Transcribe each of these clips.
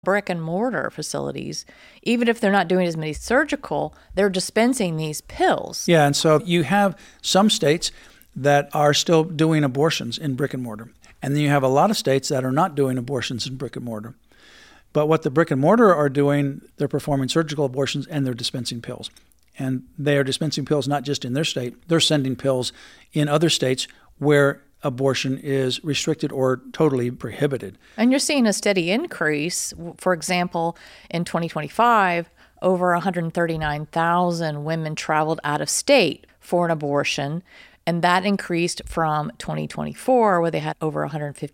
brick and mortar facilities, even if they're not doing as many surgical, they're dispensing these pills. Yeah, and so you have some states that are still doing abortions in brick and mortar. And then you have a lot of states that are not doing abortions in brick and mortar. But what the brick and mortar are doing, they're performing surgical abortions and they're dispensing pills. And they are dispensing pills not just in their state, they're sending pills in other states where abortion is restricted or totally prohibited. And you're seeing a steady increase. For example, in 2025, over 139,000 women traveled out of state for an abortion. And that increased from 2024, where they had over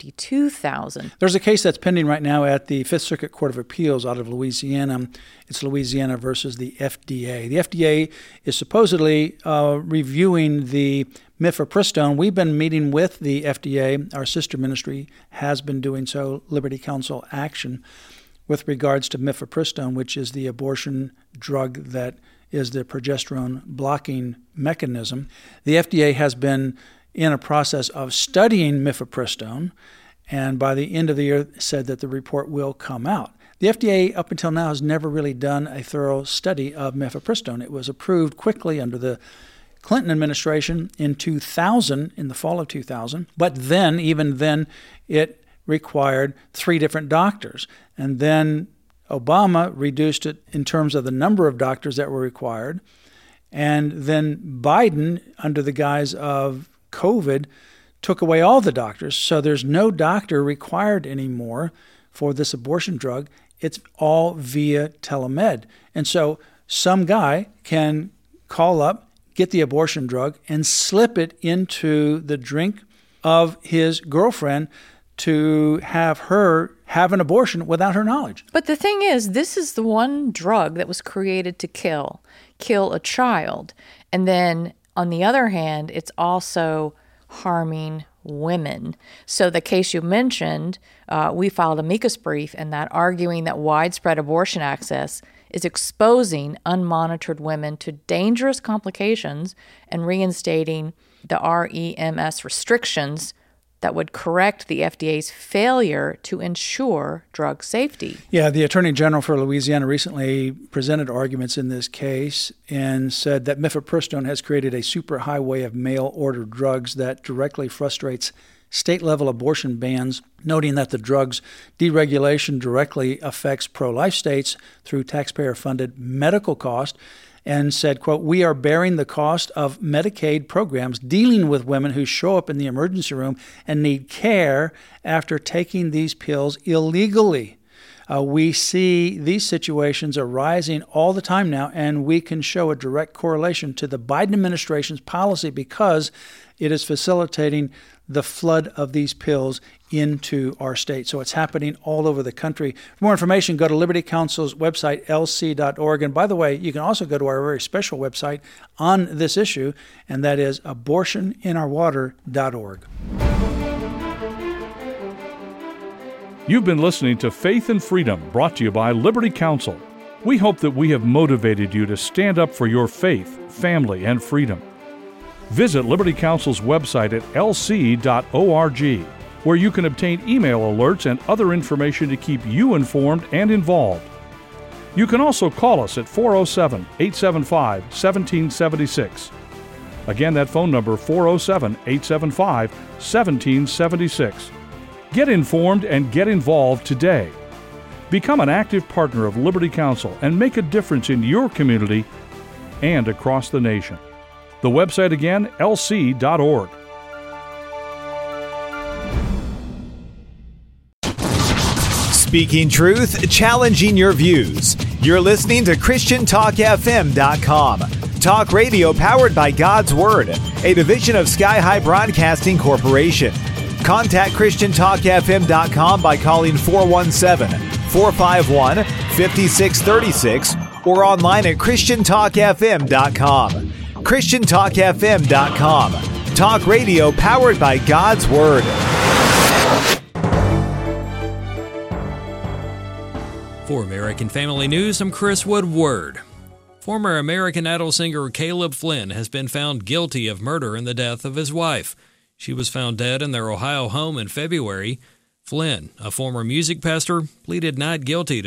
152,000. There's a case that's pending right now at the Fifth Circuit Court of Appeals out of Louisiana. It's Louisiana versus the FDA. The FDA is supposedly reviewing the mifepristone. We've been meeting with the FDA. Our sister ministry has been doing so, Liberty Counsel Action, with regards to mifepristone, which is the abortion drug that is the progesterone blocking mechanism. The FDA has been in a process of studying mifepristone, and by the end of the year said that the report will come out. The FDA up until now has never really done a thorough study of mifepristone. It was approved quickly under the Clinton administration in 2000, in the fall of 2000, but then, even then, it required 3 different doctors. And then Obama reduced it in terms of the number of doctors that were required. And then Biden, under the guise of COVID, took away all the doctors. So there's no doctor required anymore for this abortion drug. It's all via telemed. And so some guy can call up, get the abortion drug, and slip it into the drink of his girlfriend to have her have an abortion without her knowledge. But the thing is, this is the one drug that was created to kill a child. And then, on the other hand, it's also harming women. So the case you mentioned, we filed a amicus brief in that, arguing that widespread abortion access is exposing unmonitored women to dangerous complications and reinstating the REMS restrictions that would correct the FDA's failure to ensure drug safety. Yeah, the Attorney General for Louisiana recently presented arguments in this case and said that mifepristone has created a superhighway of mail-order drugs that directly frustrates state-level abortion bans, noting that the drug's deregulation directly affects pro-life states through taxpayer-funded medical costs, and said, quote, "We are bearing the cost of Medicaid programs dealing with women who show up in the emergency room and need care after taking these pills illegally. We see these situations arising all the time now, and we can show a direct correlation to the Biden administration's policy because it is facilitating the flood of these pills into our state." So it's happening all over the country. For more information, go to Liberty Counsel's website, lc.org. And by the way, you can also go to our very special website on this issue, and that is abortioninourwater.org. You've been listening to Faith and Freedom, brought to you by Liberty Counsel. We hope that we have motivated you to stand up for your faith, family, and freedom. Visit Liberty Counsel's website at lc.org, where you can obtain email alerts and other information to keep you informed and involved. You can also call us at 407-875-1776. Again, that phone number, 407-875-1776. Get informed and get involved today. Become an active partner of Liberty Counsel and make a difference in your community and across the nation. The website again, lc.org. Speaking truth, challenging your views. You're listening to ChristianTalkFM.com. Talk radio powered by God's Word, a division of Sky High Broadcasting Corporation. Contact ChristianTalkFM.com by calling 417-451-5636 or online at ChristianTalkFM.com. ChristianTalkFM.com. Talk radio powered by God's Word. For American Family News, I'm Chris Woodward. Former American Idol singer Caleb Flynn has been found guilty of murder in the death of his wife. She was found dead in their Ohio home in February. Flynn, a former music pastor, pleaded not guilty